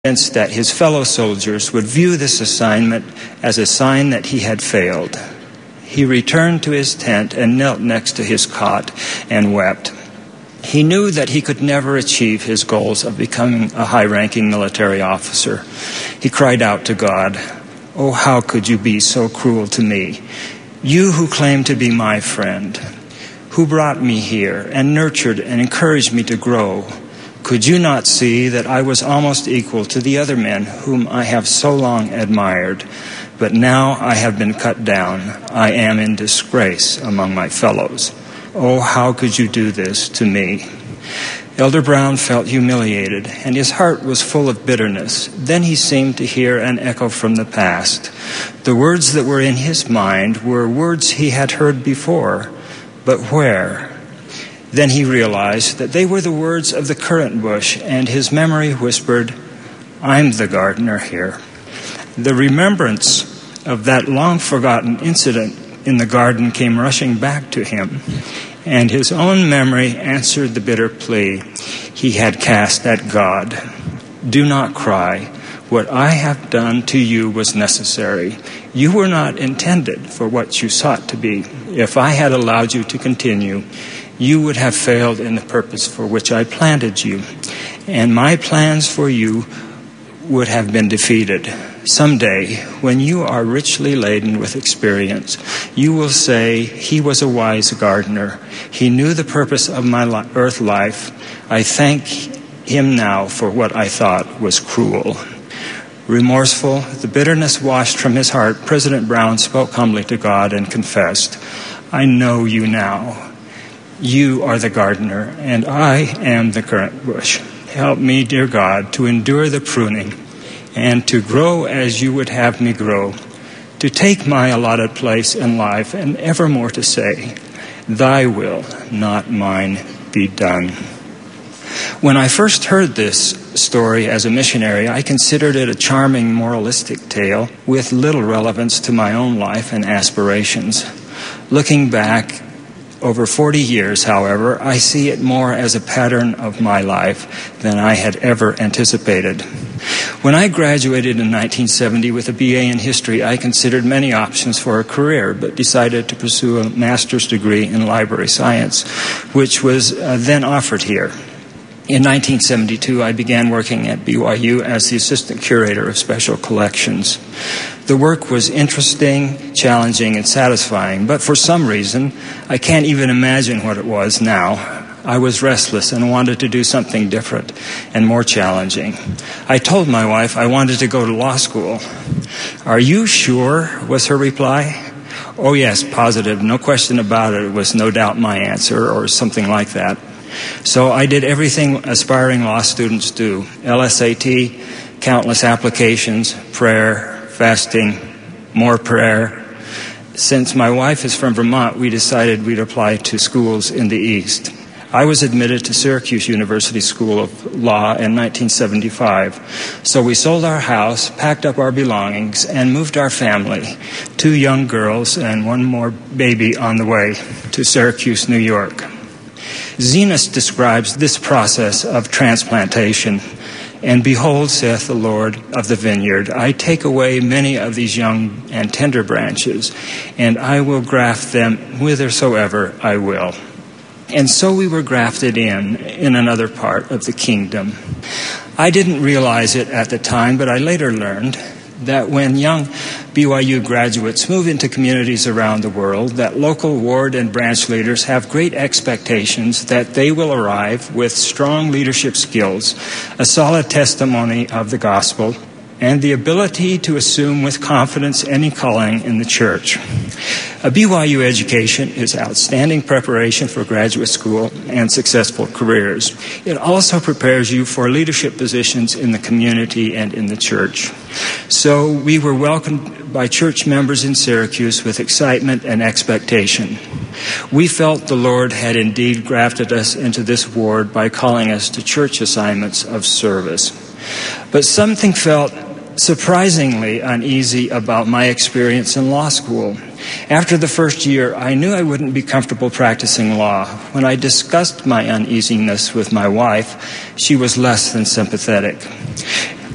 convinced that his fellow soldiers would view this assignment as a sign that he had failed. He returned to his tent and knelt next to his cot and wept. He knew that he could never achieve his goals of becoming a high-ranking military officer. He cried out to God, "Oh, how could you be so cruel to me? You who claim to be my friend, who brought me here and nurtured and encouraged me to grow. Could you not see that I was almost equal to the other men whom I have so long admired? But now I have been cut down. I am in disgrace among my fellows. Oh, how could you do this to me?" Elder Brown felt humiliated, and his heart was full of bitterness. Then he seemed to hear an echo from the past. The words that were in his mind were words he had heard before, but where? Then he realized that they were the words of the currant bush, and his memory whispered, "I'm the gardener here." The remembrance of that long-forgotten incident in the garden came rushing back to him, and his own memory answered the bitter plea he had cast at God. "Do not cry. What I have done to you was necessary. You were not intended for what you sought to be. If I had allowed you to continue, you would have failed in the purpose for which I planted you, and my plans for you would have been defeated. Someday, when you are richly laden with experience, you will say, 'He was a wise gardener. He knew the purpose of my earth life. I thank him now for what I thought was cruel.'" Remorseful, the bitterness washed from his heart, President Brown spoke humbly to God and confessed, "I know you now. You are the gardener, and I am the currant bush. Help me, dear God, to endure the pruning and to grow as you would have me grow, to take my allotted place in life and evermore to say, 'Thy will, not mine, be done.'" When I first heard this story as a missionary, I considered it a charming moralistic tale with little relevance to my own life and aspirations. Looking back over 40 years, however, I see it more as a pattern of my life than I had ever anticipated. When I graduated in 1970 with a BA in history, I considered many options for a career, but decided to pursue a master's degree in library science, which was then offered here. In 1972, I began working at BYU as the assistant curator of special collections. The work was interesting, challenging, and satisfying, but for some reason, I can't even imagine what it was now. I was restless and wanted to do something different and more challenging. I told my wife I wanted to go to law school. "Are you sure?" was her reply. "Oh yes, positive, no question about it," was no doubt my answer, or something like that. So I did everything aspiring law students do: LSAT, countless applications, prayer, fasting, more prayer. Since my wife is from Vermont, we decided we'd apply to schools in the East. I was admitted to Syracuse University School of Law in 1975. So we sold our house, packed up our belongings, and moved our family, 2 young girls and 1 more baby on the way, to Syracuse, New York. Zenos describes this process of transplantation. "And behold, saith the Lord of the vineyard, I take away many of these young and tender branches, and I will graft them whithersoever I will." And so we were grafted in another part of the kingdom. I didn't realize it at the time, but I later learned that when young BYU graduates move into communities around the world, that local ward and branch leaders have great expectations that they will arrive with strong leadership skills, a solid testimony of the gospel, and the ability to assume with confidence any calling in the church. A BYU education is outstanding preparation for graduate school and successful careers. It also prepares you for leadership positions in the community and in the church. So we were welcomed by church members in Syracuse with excitement and expectation. We felt the Lord had indeed grafted us into this ward by calling us to church assignments of service. But something felt surprisingly uneasy about my experience in law school. After the first year, I knew I wouldn't be comfortable practicing law. When I discussed my uneasiness with my wife, she was less than sympathetic.